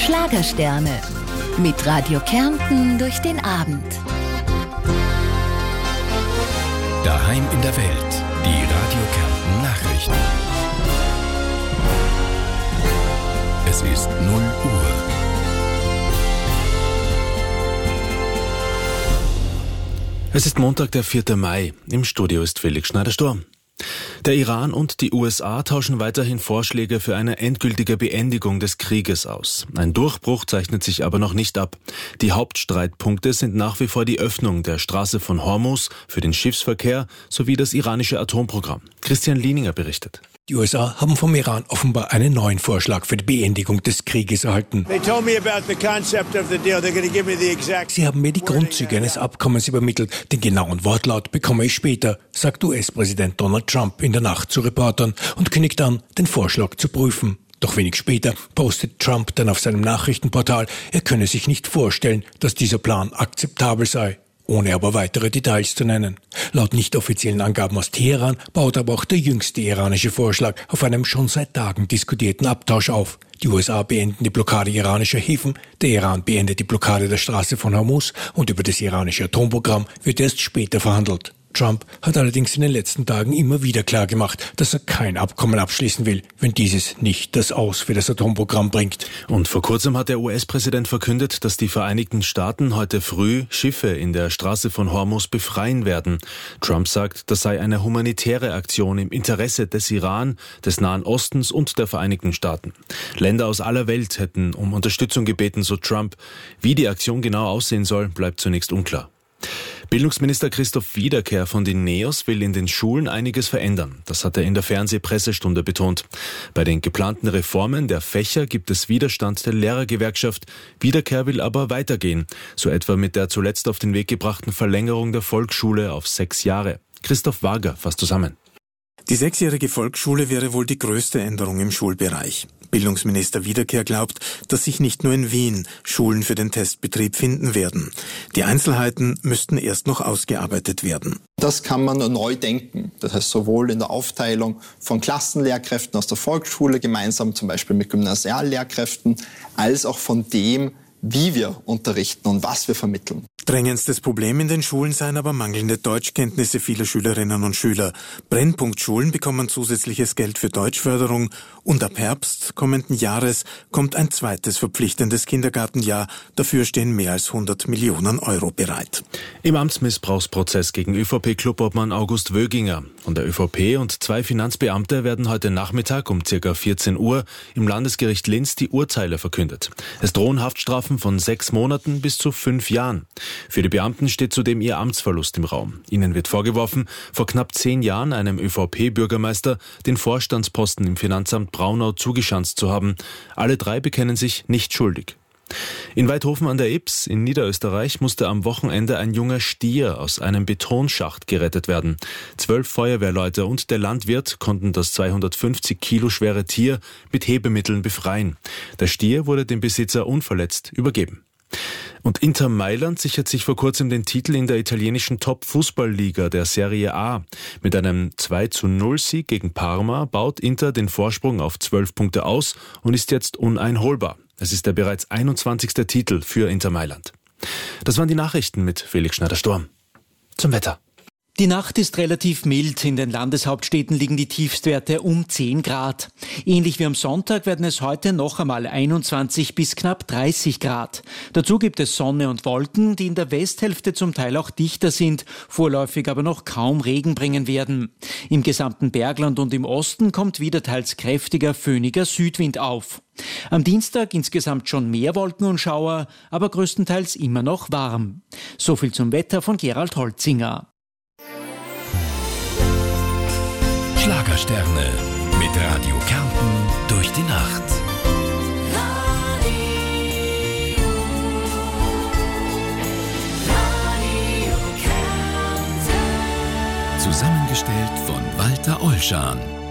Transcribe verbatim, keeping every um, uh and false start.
Schlagersterne. Mit Radio Kärnten durch den Abend. Daheim in der Welt. Die Radio Kärnten Nachrichten. Es ist null Uhr. Es ist Montag, der vierte Mai. Im Studio ist Felix Schneider-Sturm. Der Iran und die U S A tauschen weiterhin Vorschläge für eine endgültige Beendigung des Krieges aus. Ein Durchbruch zeichnet sich aber noch nicht ab. Die Hauptstreitpunkte sind nach wie vor die Öffnung der Straße von Hormuz für den Schiffsverkehr sowie das iranische Atomprogramm. Christian Lieninger berichtet. Die U S A haben vom Iran offenbar einen neuen Vorschlag für die Beendigung des Krieges erhalten. Sie haben mir die Grundzüge eines Abkommens übermittelt. Den genauen Wortlaut bekomme ich später, sagt U S-Präsident Donald Trump in der Nacht zu Reportern und kündigt an, den Vorschlag zu prüfen. Doch wenig später postet Trump dann auf seinem Nachrichtenportal, er könne sich nicht vorstellen, dass dieser Plan akzeptabel sei, ohne aber weitere Details zu nennen. Laut nicht offiziellen Angaben aus Teheran baut aber auch der jüngste iranische Vorschlag auf einem schon seit Tagen diskutierten Abtausch auf. Die U S A beenden die Blockade iranischer Häfen, der Iran beendet die Blockade der Straße von Hormuz und über das iranische Atomprogramm wird erst später verhandelt. Trump hat allerdings in den letzten Tagen immer wieder klargemacht, dass er kein Abkommen abschließen will, wenn dieses nicht das Aus für das Atomprogramm bringt. Und vor kurzem hat der U S-Präsident verkündet, dass die Vereinigten Staaten heute früh Schiffe in der Straße von Hormuz befreien werden. Trump sagt, das sei eine humanitäre Aktion im Interesse des Iran, des Nahen Ostens und der Vereinigten Staaten. Länder aus aller Welt hätten um Unterstützung gebeten, so Trump. Wie die Aktion genau aussehen soll, bleibt zunächst unklar. Bildungsminister Christoph Wiederkehr von den NEOS will in den Schulen einiges verändern. Das hat er in der Fernsehpressestunde betont. Bei den geplanten Reformen der Fächer gibt es Widerstand der Lehrergewerkschaft. Wiederkehr will aber weitergehen, so etwa mit der zuletzt auf den Weg gebrachten Verlängerung der Volksschule auf sechs Jahre. Christoph Wager fasst zusammen. Die sechsjährige Volksschule wäre wohl die größte Änderung im Schulbereich. Bildungsminister Wiederkehr glaubt, dass sich nicht nur in Wien Schulen für den Testbetrieb finden werden. Die Einzelheiten müssten erst noch ausgearbeitet werden. Das kann man neu denken. Das heißt sowohl in der Aufteilung von Klassenlehrkräften aus der Volksschule gemeinsam zum Beispiel mit Gymnasiallehrkräften, als auch von dem, wie wir unterrichten und was wir vermitteln. Drängendstes Problem in den Schulen seien aber mangelnde Deutschkenntnisse vieler Schülerinnen und Schüler. Brennpunktschulen bekommen zusätzliches Geld für Deutschförderung und ab Herbst kommenden Jahres kommt ein zweites verpflichtendes Kindergartenjahr. Dafür stehen mehr als hundert Millionen Euro bereit. Im Amtsmissbrauchsprozess gegen ÖVP-Clubobmann August Wöginger von der ÖVP und zwei Finanzbeamte werden heute Nachmittag um ca. vierzehn Uhr im Landesgericht Linz die Urteile verkündet. Es drohen Haftstrafen von sechs Monaten bis zu fünf Jahren. Für die Beamten steht zudem ihr Amtsverlust im Raum. Ihnen wird vorgeworfen, vor knapp zehn Jahren einem ÖVP-Bürgermeister den Vorstandsposten im Finanzamt Braunau zugeschanzt zu haben. Alle drei bekennen sich nicht schuldig. In Weidhofen an der Ybbs in Niederösterreich musste am Wochenende ein junger Stier aus einem Betonschacht gerettet werden. Zwölf Feuerwehrleute und der Landwirt konnten das zweihundertfünfzig Kilo schwere Tier mit Hebemitteln befreien. Der Stier wurde dem Besitzer unverletzt übergeben. Und Inter Mailand sichert sich vor kurzem den Titel in der italienischen Top-Fußballliga der Serie A. Mit einem zwei zu null Sieg gegen Parma baut Inter den Vorsprung auf zwölf Punkte aus und ist jetzt uneinholbar. Es ist der bereits einundzwanzigste Titel für Inter Mailand. Das waren die Nachrichten mit Felix Schneider-Sturm. Zum Wetter. Die Nacht ist relativ mild. In den Landeshauptstädten liegen die Tiefstwerte um zehn Grad. Ähnlich wie am Sonntag werden es heute noch einmal einundzwanzig bis knapp dreißig Grad. Dazu gibt es Sonne und Wolken, die in der Westhälfte zum Teil auch dichter sind, vorläufig aber noch kaum Regen bringen werden. Im gesamten Bergland und im Osten kommt wieder teils kräftiger, föhniger Südwind auf. Am Dienstag insgesamt schon mehr Wolken und Schauer, aber größtenteils immer noch warm. So viel zum Wetter von Gerald Holzinger. Schlagersterne mit Radio Kärnten durch die Nacht. Radio, Radio Kärnten. Zusammengestellt von Walter Olschan.